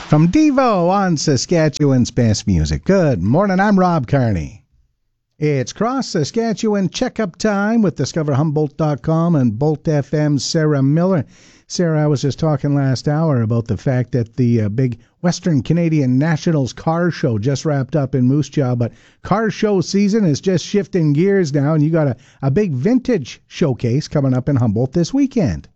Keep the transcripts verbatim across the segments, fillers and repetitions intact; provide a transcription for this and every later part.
From Devo on Saskatchewan's best music. Good morning, I'm Rob Carney. It's Cross Saskatchewan checkup time with Discover Humboldt dot com and Bolt F M's Sarah Miller. Sarah, I was just talking last hour about the fact that the uh, big Western Canadian Nationals car show just wrapped up in Moose Jaw, but car show season is just shifting gears now, and you got a, a big vintage showcase coming up in Humboldt this weekend.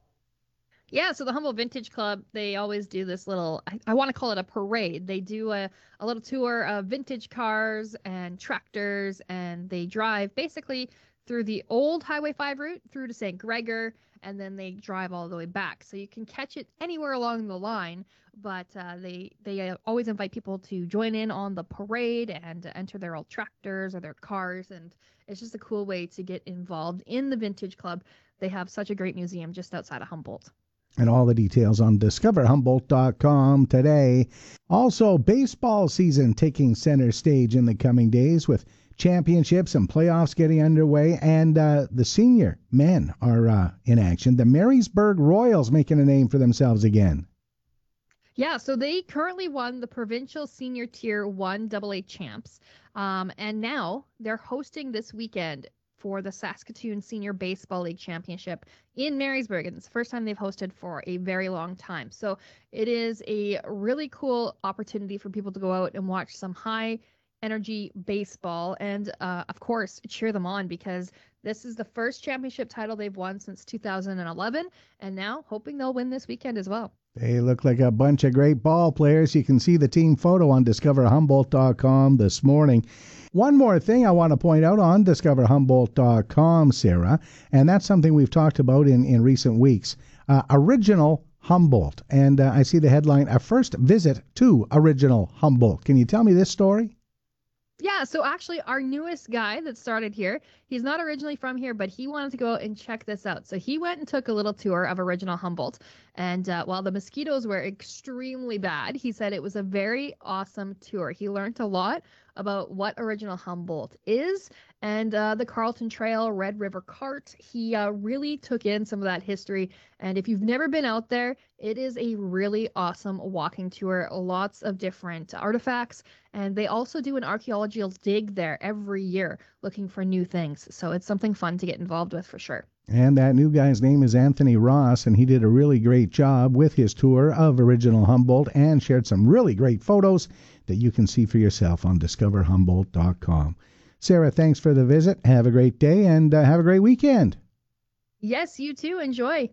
Yeah, so the Humboldt Vintage Club, they always do this little, I, I want to call it a parade. They do a, a little tour of vintage cars and tractors, and they drive basically through the old Highway five route through to Saint Gregor, and then they drive all the way back. So you can catch it anywhere along the line, but uh, they, they uh, always invite people to join in on the parade and uh, enter their old tractors or their cars, and it's just a cool way to get involved in the Vintage Club. They have such a great museum just outside of Humboldt. And all the details on Discover Humboldt dot com today. Also, baseball season taking center stage in the coming days with championships and playoffs getting underway. And uh, the senior men are uh, in action. The Marysburg Royals making a name for themselves again. Yeah, so they currently won the Provincial Senior Tier one double A champs. Um, and now they're hosting this weekend for the Saskatoon Senior Baseball League Championship in Marysburg. And it's the first time they've hosted for a very long time. So it is a really cool opportunity for people to go out and watch some high energy baseball and, uh, of course, cheer them on, because this is the first championship title they've won since two thousand eleven. And now hoping they'll win this weekend as well. They look like a bunch of great ball players. You can see the team photo on Discover Humboldt dot com this morning. One more thing I want to point out on Discover Humboldt dot com, Sarah, and that's something we've talked about in, in recent weeks. Uh, Original Humboldt. And uh, I see the headline, A First Visit to Original Humboldt. Can you tell me this story? Yeah, so actually our newest guy that started here, he's not originally from here, but he wanted to go out and check this out. So he went and took a little tour of Original Humboldt. And uh, while the mosquitoes were extremely bad, he said it was a very awesome tour. He learned a lot about what Original Humboldt is and uh, the Carlton Trail, Red River Cart. He uh, really took in some of that history. And if you've never been out there, it is a really awesome walking tour. Lots of different artifacts. And they also do an archaeological dig there every year looking for new things. So it's something fun to get involved with for sure. And that new guy's name is Anthony Ross, and he did a really great job with his tour of Original Humboldt and shared some really great photos that you can see for yourself on Discover Humboldt dot com. Sarah, thanks for the visit. Have a great day and uh, have a great weekend. Yes, you too. Enjoy.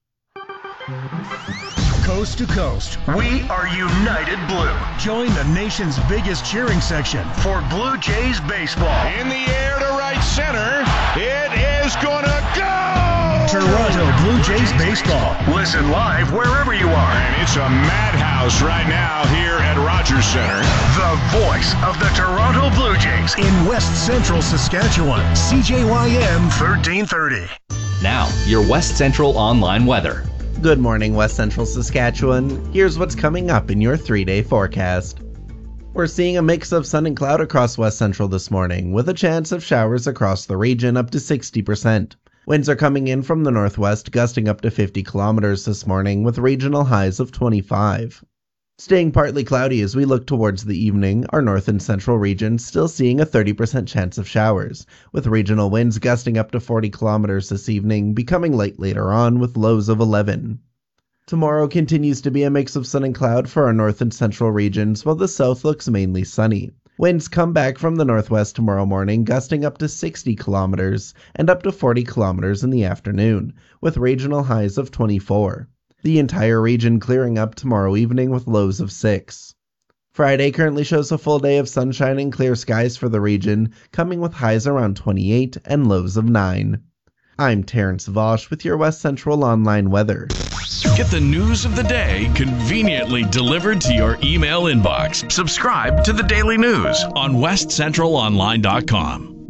Coast to coast, we are United Blue. Join the nation's biggest cheering section for Blue Jays baseball. In the air to right center, it is gonna go! Toronto Blue Jays baseball. Listen live wherever you are. And it's a madhouse right now here at Rogers Center. The voice of the Toronto Blue Jays in West Central Saskatchewan. C J Y M thirteen thirty. Now, your West Central online weather. Good morning, West Central Saskatchewan. Here's what's coming up in your three-day forecast. We're seeing a mix of sun and cloud across West Central this morning, with a chance of showers across the region up to sixty percent. Winds are coming in from the northwest, gusting up to fifty kilometers this morning, with regional highs of twenty-five. Staying partly cloudy as we look towards the evening, our north and central regions still seeing a thirty percent chance of showers, with regional winds gusting up to forty kilometers this evening, becoming light later on with lows of eleven. Tomorrow continues to be a mix of sun and cloud for our north and central regions, while the south looks mainly sunny. Winds come back from the northwest tomorrow morning, gusting up to sixty kilometers and up to forty kilometers in the afternoon, with regional highs of twenty-four. The entire region clearing up tomorrow evening with lows of six. Friday currently shows a full day of sunshine and clear skies for the region, coming with highs around twenty-eight and lows of nine. I'm Terrence Vosch with your West Central online weather. Get the news of the day conveniently delivered to your email inbox. Subscribe to the Daily News on West Central Online dot com.